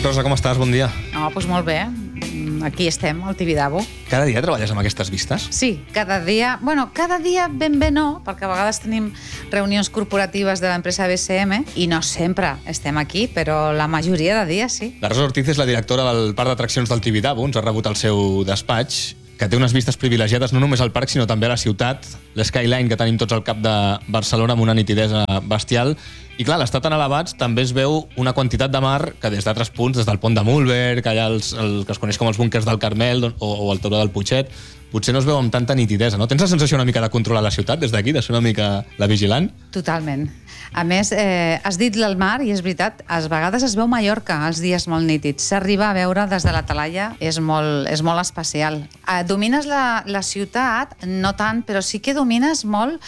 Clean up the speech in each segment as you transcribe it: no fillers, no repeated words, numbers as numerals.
Rosa, com estàs? Bon dia. Doncs molt bé. Aquí estem, al Tibidabo. Cada dia treballes amb aquestes vistes? Sí, cada dia... cada dia ben bé no, perquè a vegades tenim reunions corporatives de l'empresa BCM i no sempre estem aquí, però la majoria de dies sí. La Rosa Ortiz és la directora del Parc d'Atraccions del Tibidabo, ens ha rebut al seu despatx, que té unes vistes privilegiades no només al parc, sinó també a la ciutat, l'Skyline que tenim tots al cap de Barcelona amb una nitidesa bestial. I clar, l'estar tan elevats també es veu una quantitat de mar que des d'altres punts, des del pont de Múlber, que hi ha el que es coneix com els búnkers del Carmel o el Turó del Putxet, potser no es veu amb tanta nitidesa, no? Tens la sensació una mica de controlar la ciutat des d'aquí, de ser una mica la vigilant? Totalment. A més, has dit el mar, i és veritat, a vegades es veu Mallorca els dies molt nítids. S'arriba a veure des de la talaia, és molt especial. Domines la ciutat, no tant, però sí que domines molt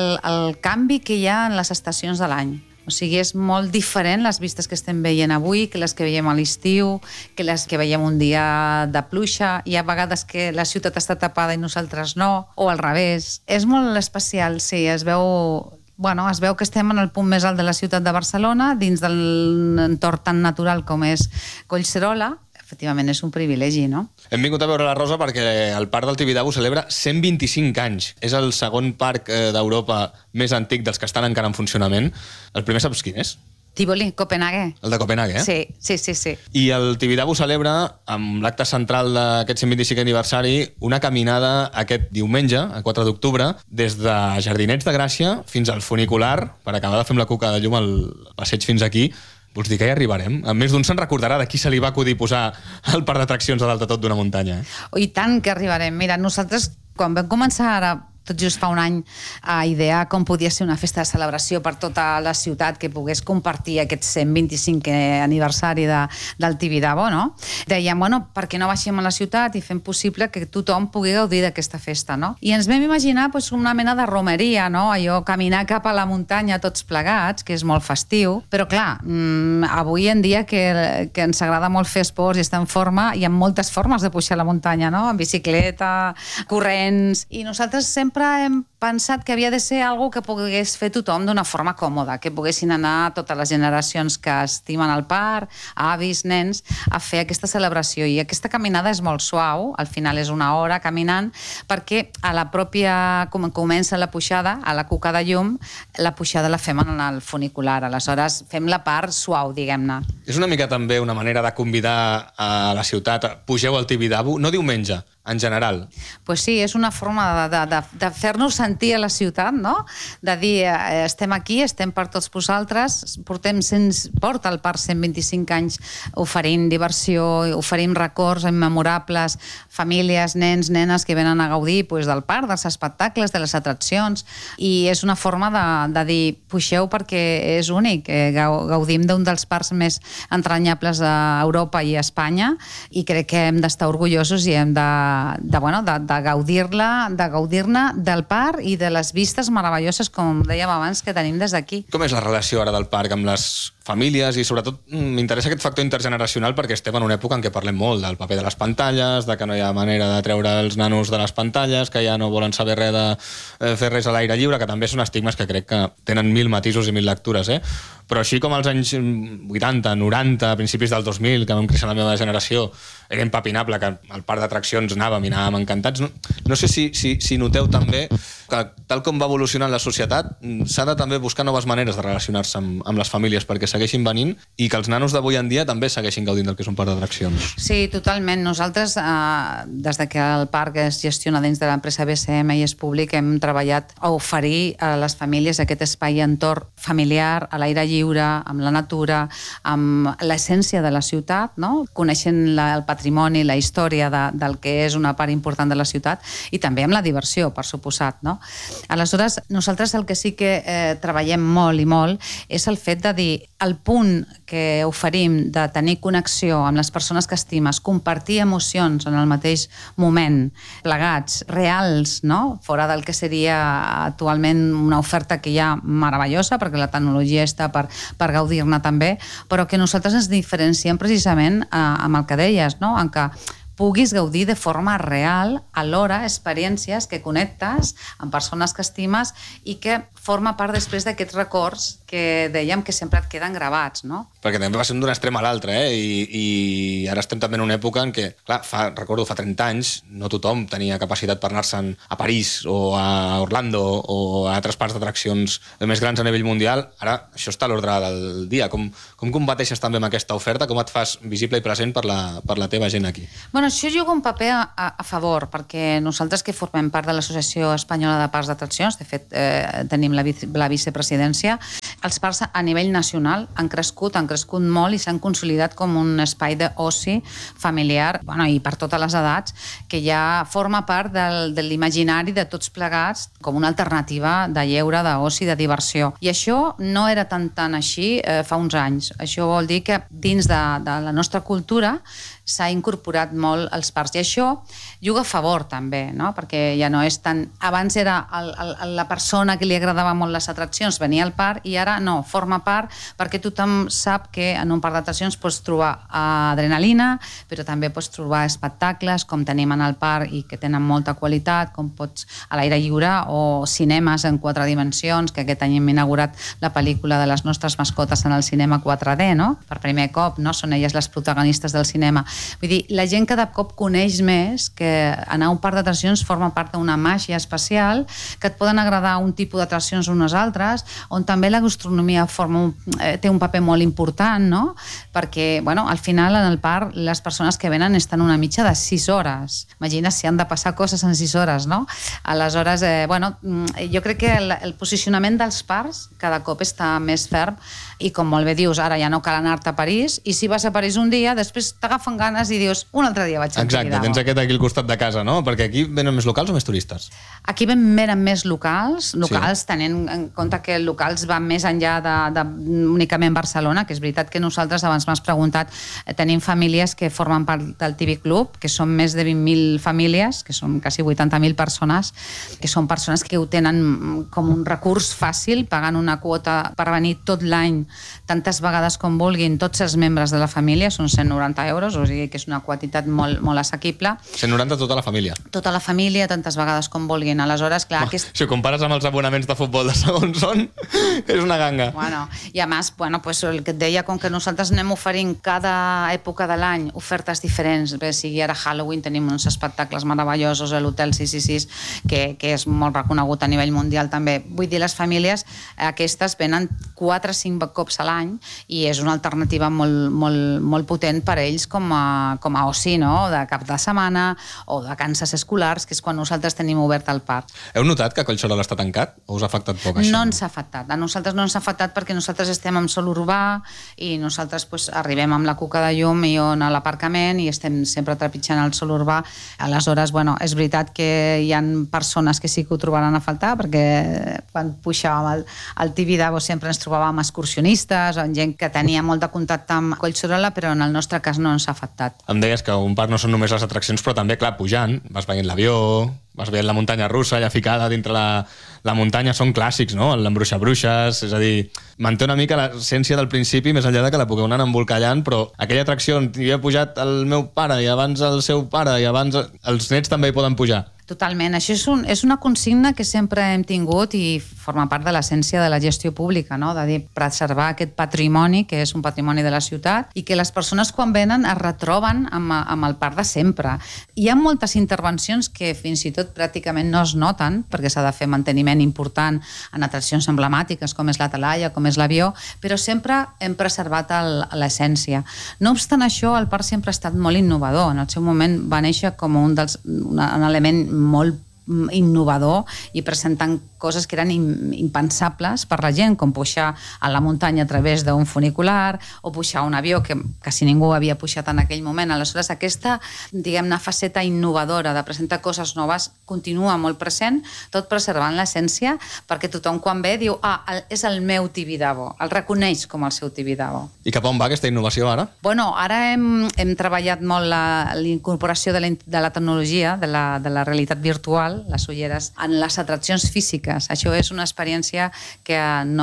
el canvi que hi ha en les estacions de l'any. O sigui, és molt diferent les vistes que estem veient avui que les que veiem a l'estiu, que les que veiem un dia de pluja. Hi ha vegades que la ciutat està tapada i nosaltres no, o al revés. És molt especial, sí, es veu que estem en el punt més alt de la ciutat de Barcelona, dins de l'entorn tan natural com és Collserola. Efectivament, és un privilegi, no? Hem vingut a veure la Rosa perquè el Parc del Tibidabo celebra 125 anys. És el segon parc d'Europa més antic dels que estan encara en funcionament. El primer saps quin és? Tivoli, Copenhague. El de Copenhague, eh? Sí. I el Tibidabo celebra, amb l'acte central d'aquest 125è aniversari, una caminada aquest diumenge, a 4 d'octubre, des de Jardinets de Gràcia fins al funicular, per acabar de fer amb la cuca de llum el passeig fins aquí. Vols dir que hi arribarem? A més d'un se'n recordarà de qui se li va acudir posar el parc d'atraccions a dalt de tot d'una muntanya. I tant que arribarem. Mira, nosaltres, quan vam començar ara, tot just fa un any, a idear com podia ser una festa de celebració per tota la ciutat que pogués compartir aquest 125è aniversari del Tibidabo, no? Dèiem, per què no baixem a la ciutat i fem possible que tothom pugui gaudir d'aquesta festa, no? I ens vam imaginar una mena de romeria, no? Allò, caminar cap a la muntanya tots plegats, que és molt festiu, però clar, avui en dia que ens agrada molt fer esports i estar en forma, hi ha moltes formes de pujar a la muntanya, no? En bicicleta, corrents, i nosaltres sempre hem pensat que havia de ser algo que pogués fer tothom d'una forma còmoda, que poguessin anar totes les generacions que estimen el parc, avis, nens, a fer aquesta celebració. I aquesta caminada és molt suau, al final és una hora caminant, perquè a la pròpia, com comença la pujada, a la cuca de llum, la pujada la fem en el funicular, aleshores fem la part suau, diguem-ne. És una mica també una manera de convidar a la ciutat, pugeu al Tibidabo, no diumenge, en general. Pues sí, és una forma de fer-nos sentir a la ciutat, no? De dir, estem aquí, estem per tots vosaltres, porta el parc 125 anys oferint diversió, oferim records immemorables, famílies, nens, nenes que venen a gaudir del parc, dels espectacles, de les atraccions, i és una forma de dir, pugeu perquè és únic, gaudim d'un dels parcs més entranyables d'Europa i Espanya, i crec que hem d'estar orgullosos i hem de gaudir-ne del parc i de les vistes meravelloses, com dèiem abans, que tenim des d'aquí. Com és la relació ara del parc amb les famílies? I sobretot m'interessa aquest factor intergeneracional perquè estem en una època en què parlem molt del paper de les pantalles, de que no hi ha manera de treure els nanos de les pantalles, que ja no volen saber res de fer res a l'aire lliure, que també són estigmes que crec que tenen 1000 matisos i 1000 lectures, eh? Però així com als anys 80, 90, principis del 2000, que vam créixer la meva generació, era impapinable que al parc d'atraccions anàvem i anàvem encantats. No sé si noteu també que tal com va evolucionant la societat s'ha de també buscar noves maneres de relacionar-se amb les famílies perquè segueixin venint i que els nanos d'avui en dia també segueixin gaudint del que és un parc d'atraccions. Sí, totalment. Nosaltres, des que el parc es gestiona dins de l'empresa BCM i és públic, hem treballat a oferir a les famílies aquest espai entorn familiar, a l'aire lliure, amb la natura, amb l'essència de la ciutat, no? Coneixent el patrimoni, la història del que és una part important de la ciutat i també amb la diversió, per suposat, no? Aleshores, nosaltres el que sí que treballem molt i molt és el fet de dir el punt que oferim de tenir connexió amb les persones que estimes, compartir emocions en el mateix moment, plegats, reals, no? Fora del que seria actualment una oferta que hi ha meravellosa, perquè la tecnologia està per gaudir-ne també, però que nosaltres ens diferenciem precisament amb el que deies, no? En què puguis gaudir de forma real, alhora experiències que connectes amb persones que estimes i que forma part després d'aquests records que dèiem que sempre et queden gravats, no? Perquè també va ser d'un extrem a l'altre, I ara estem també en una època en què, clar, recordo, fa 30 anys, no tothom tenia capacitat per anar-se'n a París o a Orlando o a altres parts d'atraccions més grans a nivell mundial. Ara això està a l'ordre del dia. Com combateixes també amb aquesta oferta? Com et fas visible i present per la teva gent aquí? Bueno, això juga un paper a favor, perquè nosaltres que formem part de l'Associació Espanyola de Parcs d'Atraccions, de fet, tenim la vicepresidència, els parcs a nivell nacional han crescut molt i s'han consolidat com un espai d'oci familiar, i per totes les edats, que ja forma part de l'imaginari de tots plegats com una alternativa de lleure, d'oci, de diversió. I això no era tan així fa uns anys. Això vol dir que dins de la nostra cultura s'ha incorporat molt els parcs. I això juga a favor també, no? Perquè ja no és tan... Abans era la persona que li agradava molt les atraccions, venia al parc, i ara no, forma part, perquè tothom sap que en un parc d'atraccions pots trobar adrenalina, però també pots trobar espectacles, com tenim en el parc i que tenen molta qualitat, com pots a l'aire lliure, o cinemes en 4 dimensions, que aquest any hem inaugurat la pel·lícula de les nostres mascotes en el cinema 4D, no? Per primer cop, no? Són elles les protagonistes del cinema. Vull dir, la gent cada cop coneix més que anar a un parc d'atraccions forma part d'una màgia especial, que et poden agradar un tipus d'atraccions o unes altres, on també la gastronomia té un paper molt important, no? Perquè, al final, en el parc, les persones que venen estan una mitja de 6 hores. Imagina si han de passar coses en 6 hores, no? Aleshores, jo crec que el posicionament dels parcs cada cop està més ferm i, com molt bé dius, ara ja no cal anar-te a París, i si vas a París un dia, després t'agafen ganes i dius, un altre dia vaig a Exacte, tens aquest aquí al costat de casa, no? Perquè aquí venen més locals o més turistes? Aquí venen més locals, tenint en compte que locals van més enllà de únicament Barcelona, que és veritat que nosaltres, abans m'has preguntat, tenim famílies que formen part del TV Club, que són més de 20.000 famílies, que són quasi 80.000 persones, que són persones que ho tenen com un recurs fàcil, pagant una quota per venir tot l'any, tantes vegades com vulguin, tots els membres de la família, són 190 euros, o sigui que és una quantitat molt assequible. 190 tota la família? Tota la família, tantes vegades com vulguin. Aleshores, clar... Si ho compares amb els abonaments de futbol de segon son, és una ganga. I a més, el que et deia, com que nosaltres anem oferint cada època de l'any ofertes diferents, bé, sigui ara Halloween, tenim uns espectacles meravellosos a l'Hotel 666, que és molt reconegut a nivell mundial també. Vull dir, les famílies aquestes venen 4 o 5 cops a l'any i és una alternativa molt potent per a ells com a oci, no? De cap de setmana o de vacances escolars, que és quan nosaltres tenim obert el parc. Heu notat que Collserola està tancat o us ha afectat poc això? No ens ha afectat. A nosaltres no ens ha afectat perquè nosaltres estem en sòl urbà i nosaltres arribem amb la cuca de llum i on a l'aparcament i estem sempre trepitjant el sòl urbà. Aleshores, és veritat que hi ha persones que sí que ho trobaran a faltar, perquè quan pujàvem al Tibidabo sempre ens trobàvem excursionistes o gent que tenia molt de contacte amb Collserola, però en el nostre cas no ens ha afectat. Em deies que un parc no són només les atraccions, però també, clar, pujant, vas veient l'avió, vas veient la muntanya russa ja ficada dintre la muntanya, són clàssics, no? L'embruixar bruixes, és a dir, manté una mica l'essència del principi, més enllà de que la pugueu anar embolcallant, però aquella atracció on hi havia pujat el meu pare i abans el seu pare i abans els nets també hi poden pujar. Totalment. Això és una consigna que sempre hem tingut i forma part de l'essència de la gestió pública, no? De dir, preservar aquest patrimoni, que és un patrimoni de la ciutat, i que les persones quan venen es retroben amb el parc de sempre. Hi ha moltes intervencions que fins i tot pràcticament no es noten, perquè s'ha de fer manteniment important en atraccions emblemàtiques, com és la talaia, com és l'avió, però sempre hem preservat l'essència. No obstant això, el parc sempre ha estat molt innovador. En el seu moment va néixer com un element molt innovador i presentant coses que eren impensables per la gent, com pujar a la muntanya a través d'un funicular o pujar a un avió que quasi ningú havia pujat en aquell moment. Aleshores, aquesta, diguem-ne, faceta innovadora de presentar coses noves continua molt present, tot preservant l'essència, perquè tothom quan ve diu, és el meu Tibidabo, el reconeix com el seu Tibidabo. I cap on va aquesta innovació ara? Ara hem treballat molt la incorporació de la tecnologia, de la realitat virtual, real, les ulleres en les atraccions físiques. Això és una experiència que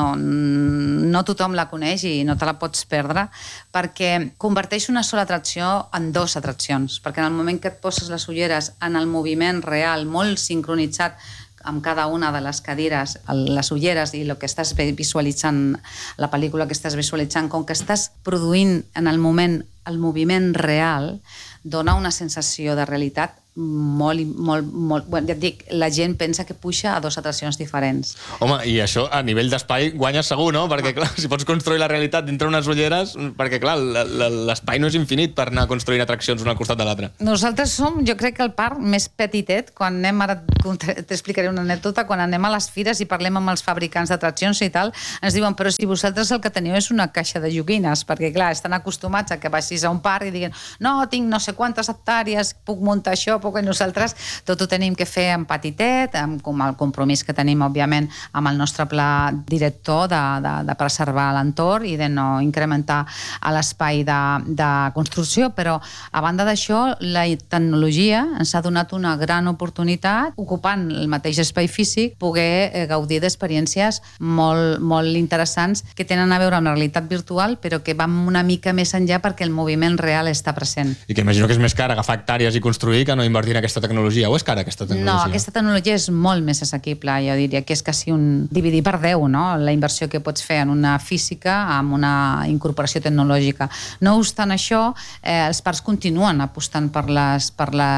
no tothom la coneix i no te la pots perdre, perquè converteix una sola atracció en dues atraccions, perquè en el moment que et poses les ulleres en el moviment real, molt sincronitzat amb cada una de les cadires, les ulleres i el que estàs visualitzant, la pel·lícula que estàs visualitzant, com que estàs produint en el moment el moviment real, dona una sensació de realitat molt... Bueno, ja et dic, la gent pensa que puja a dues atraccions diferents. Home, i això a nivell d'espai guanyes segur, no? Perquè, clar, si pots construir la realitat dintre unes ulleres, perquè, clar, l'espai no és infinit per anar construint atraccions un al costat de l'altre. Nosaltres som, jo crec que el parc més petitet, quan anem, ara t'explicaré una anècdota, quan anem a les fires i parlem amb els fabricants d'atraccions i tal, ens diuen, però si vosaltres el que teniu és una caixa de joguines, perquè, clar, estan acostumats a que vagis a un parc i diguin, no, tinc no sé quantes hectàrees, puc muntar això, i nosaltres tot ho tenim que fer en petitet, com el compromís que tenim, òbviament, amb el nostre pla director de preservar l'entorn i de no incrementar l'espai de construcció, però a banda d'això, la tecnologia ens ha donat una gran oportunitat, ocupant el mateix espai físic, poder gaudir d'experiències molt interessants que tenen a veure amb la realitat virtual, però que van una mica més enllà perquè el moviment real està present. I que imagino que és més car agafar hectàrees i construir que no invertir en aquesta tecnologia, o és cara aquesta tecnologia? No, aquesta tecnologia és molt més assequible, jo diria que és quasi un dividir per 10, no? La inversió que pots fer en una física amb una incorporació tecnològica. No obstant això, els parcs continuen apostant per les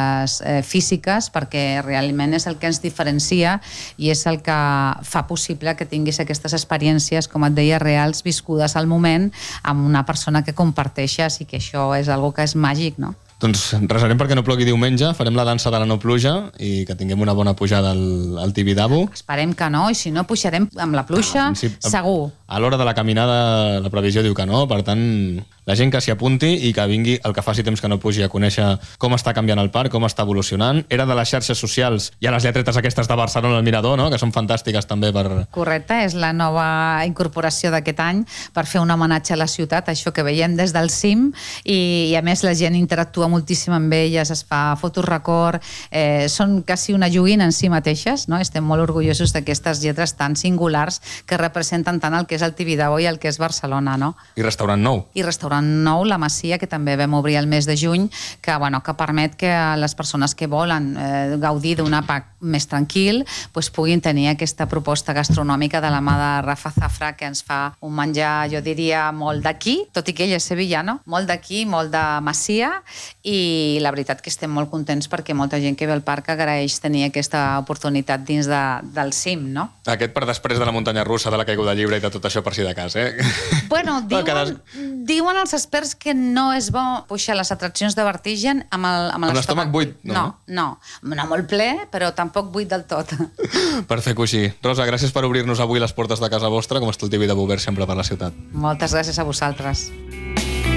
físiques perquè realment és el que ens diferencia i és el que fa possible que tinguis aquestes experiències, com et deia, reals, viscudes al moment amb una persona que comparteixes i que això és algo que és màgic, no? Doncs resarem perquè no plogui diumenge, farem la dansa de la no pluja i que tinguem una bona pujada al Tibidabo. Esperem que no, i si no pujarem amb la pluja, segur. A l'hora de la caminada la previsió diu que no, per tant, la gent que s'hi apunti i que vingui el que faci temps que no pugi a conèixer com està canviant el parc, com està evolucionant. Era de les xarxes socials, hi ha les lletretes aquestes de Barcelona al Mirador, no? Que són fantàstiques també per... Correcte, és la nova incorporació d'aquest any per fer un homenatge a la ciutat, això que veiem des del cim, i a més la gent interactua moltíssim amb elles, es fa fotos record, són quasi una joguina en si mateixes, no? Estem molt orgullosos d'aquestes lletres tan singulars que representen tant el que és el Tibidabo i el que és Barcelona, no? I restaurant nou. I restaurant nou, la Masia, que també vam obrir el mes de juny, que permet que les persones que volen gaudir d'un àpat més tranquil puguin tenir aquesta proposta gastronòmica de la mà de Rafa Zafra, que ens fa un menjar, jo diria, molt d'aquí, tot i que ell és sevillano, molt d'aquí, molt de Masia, i la veritat que estem molt contents perquè molta gent que ve al parc agraeix tenir aquesta oportunitat dins del cim, no? Aquest per després de la muntanya russa, de la caiguda lliure i de tot això per si de cas, eh? Bueno, diuen els experts que no és bo pujar les atraccions de vertigen amb l'estómac buit, no? No, molt ple, però tampoc buit del tot. Per fer coixí. Rosa, gràcies per obrir-nos avui les portes de casa vostra, com està el Tibidabo obert sempre per la ciutat. Moltes gràcies a vosaltres.